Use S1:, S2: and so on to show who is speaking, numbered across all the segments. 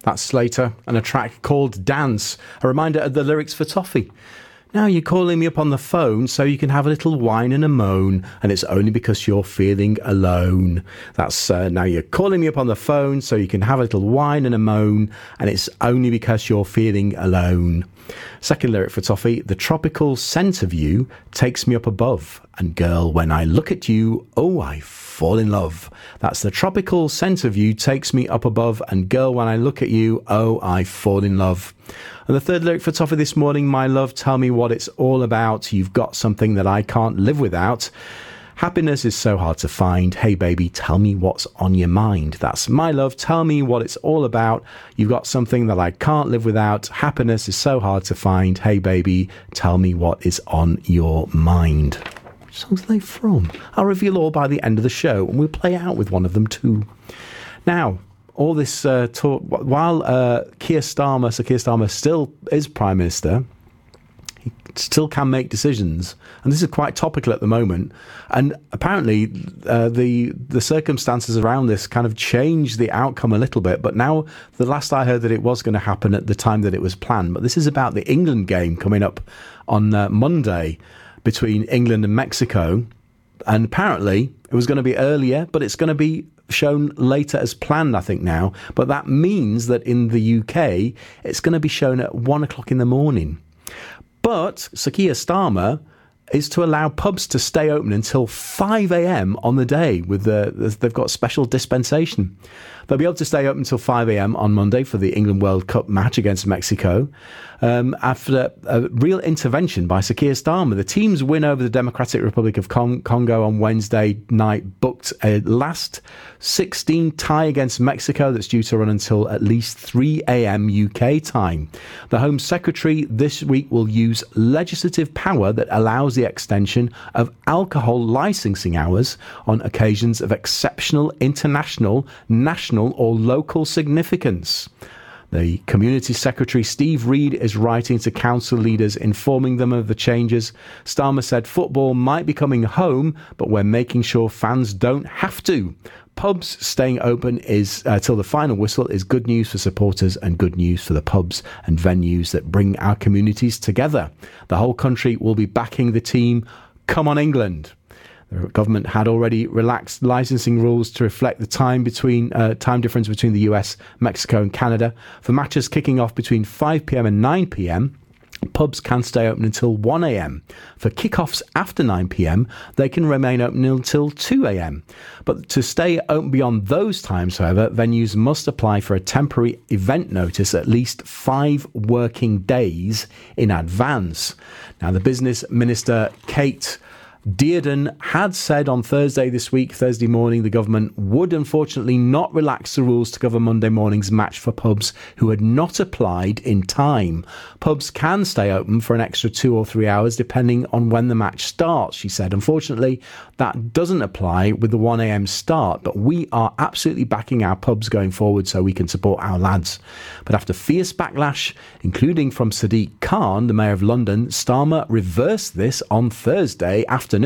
S1: That's Slater, and a track called Dance, a reminder of the lyrics for Toffee. Now you're calling me up on the phone so you can have a little whine and a moan, and it's only because you're feeling alone. That's now you're calling me up on the phone so you can have a little whine and a moan, and it's only because you're feeling alone. Second lyric for Toffee: the tropical scent of you takes me up above, and girl, when I look at you, oh, I fall in love. That's the tropical scent of you takes me up above, and girl, when I look at you, oh, I fall in love. And the third lyric for Toffee this morning: my love, tell me what it's all about. You've got something that I can't live without. Happiness is so hard to find. Hey baby, tell me what's on your mind. That's my love, tell me what it's all about. You've got something that I can't live without. Happiness is so hard to find. Hey baby, tell me what is on your mind. Which songs are they from? I'll reveal all by the end of the show, and we'll play out with one of them too. Now, all this talk, while Sir Keir Starmer still is Prime Minister, he still can make decisions, and this is quite topical at the moment. And apparently, the circumstances around this kind of changed the outcome a little bit. But now, the last I heard, that it was going to happen at the time that it was planned. But this is about the England game coming up on Monday between England and Mexico, and apparently it was going to be earlier, but it's going to be shown later as planned, I think now. But that means that in the UK, it's going to be shown at 1 o'clock in the morning. But Sir Keir Starmer is to allow pubs to stay open until 5 a.m. on the day. They've got special dispensation. They'll be able to stay open until 5 a.m. on Monday for the England World Cup match against Mexico. After a real intervention by Sir Keir Starmer, the team's win over the Democratic Republic of Congo on Wednesday night booked a last 16 tie against Mexico that's due to run until at least 3 a.m. UK time. The Home Secretary this week will use legislative power that allows the extension of alcohol licensing hours on occasions of exceptional international, national or local significance. The Community Secretary, Steve Reed, is writing to council leaders informing them of the changes. Starmer said football might be coming home, but we're making sure fans don't have to. Pubs staying open till the final whistle is good news for supporters and good news for the pubs and venues that bring our communities together. The whole country will be backing the team. Come on, England. The government had already relaxed licensing rules to reflect the time difference between the US, Mexico and Canada. For matches kicking off between 5 p.m. and 9 p.m, pubs can stay open until 1 a.m. For kickoffs after 9 p.m, they can remain open until 2 a.m. But to stay open beyond those times, however, venues must apply for a temporary event notice at least 5 working days in advance. Now, the Business Minister, Kate Dearden, had said on Thursday morning, the government would unfortunately not relax the rules to cover Monday morning's match for pubs who had not applied in time. Pubs can stay open for an extra 2 or 3 hours depending on when the match starts, she said. Unfortunately, that doesn't apply with the 1 a.m. start, but we are absolutely backing our pubs going forward so we can support our lads. But after fierce backlash, including from Sadiq Khan, the Mayor of London, Starmer reversed this on Thursday afternoon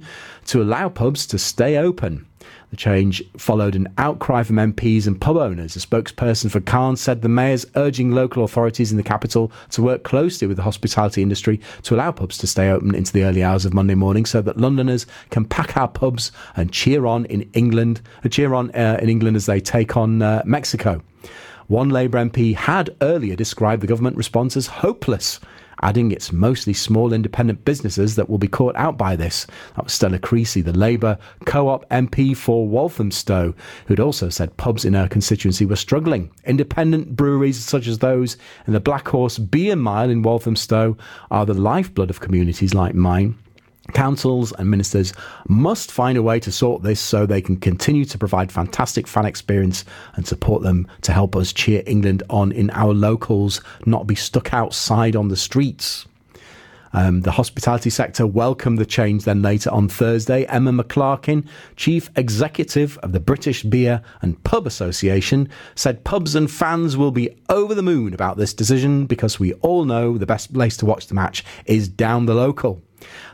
S1: to allow pubs to stay open. The change followed an outcry from MPs and pub owners. A spokesperson for Khan said the mayor's urging local authorities in the capital to work closely with the hospitality industry to allow pubs to stay open into the early hours of Monday morning so that Londoners can pack our pubs and cheer on in England as they take on Mexico. One Labour MP had earlier described the government response as hopeless, adding it's mostly small independent businesses that will be caught out by this. That was Stella Creasy, the Labour co-op MP for Walthamstow, who'd also said pubs in her constituency were struggling. Independent breweries such as those in the Black Horse Beer Mile in Walthamstow are the lifeblood of communities like mine. Councils and ministers must find a way to sort this so they can continue to provide fantastic fan experience and support them to help us cheer England on in our locals, not be stuck outside on the streets. The hospitality sector welcomed the change then later on Thursday. Emma McClarkin, Chief Executive of the British Beer and Pub Association, said pubs and fans will be over the moon about this decision because we all know the best place to watch the match is down the local.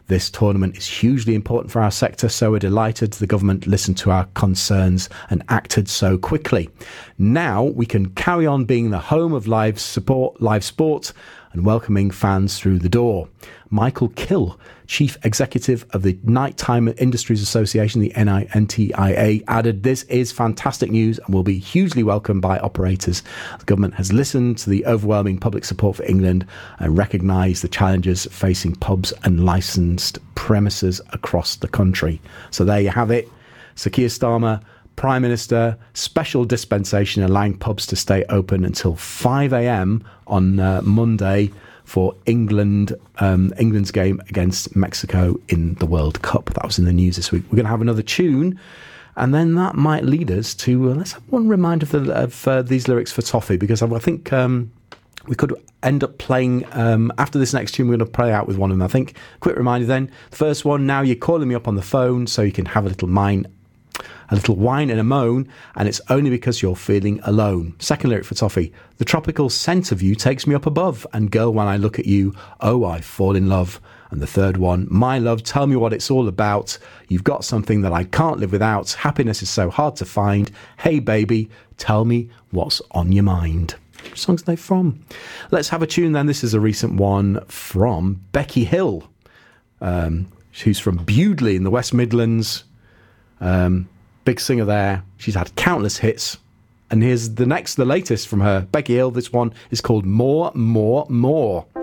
S1: This tournament is hugely important for our sector, so we're delighted the government listened to our concerns and acted so quickly. Now we can carry on being the home of live sport and welcoming fans through the door. Michael Kill, Chief Executive of the Nighttime Industries Association, the NTIA, added, "This is fantastic news and will be hugely welcomed by operators. The government has listened to the overwhelming public support for England and recognised the challenges facing pubs and licensed premises across the country." So there you have it. Sir Keir Starmer, Prime Minister, special dispensation allowing pubs to stay open until 5 a.m. on Monday for England's game against Mexico in the World Cup. That was in the news this week. We're going to have another tune, and then that might lead us to let's have one reminder of these lyrics for Toffee, because I think we could end up playing after this next tune. We're going to play out with one of them. I think. Quick reminder then. The first one. Now you're calling me up on the phone so you can have a little wine and a moan, and it's only because you're feeling alone. Second lyric for Toffee. The tropical scent of you takes me up above, and girl, when I look at you, oh, I fall in love. And the third one. My love, tell me what it's all about. You've got something that I can't live without. Happiness is so hard to find. Hey baby, tell me what's on your mind. Which songs are they from? Let's have a tune then. This is a recent one from Becky Hill, who's from Bewdley in the West Midlands. Big singer there. She's had countless hits. And here's the latest from her. Becky Hill. This one is called More, More, More.